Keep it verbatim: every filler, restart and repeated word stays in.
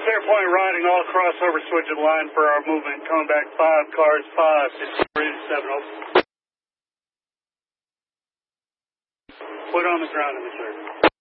Clearpoint riding all crossover switching line for our movement. Coming back five cars, five, three, seven, oh. Put on the ground in the church.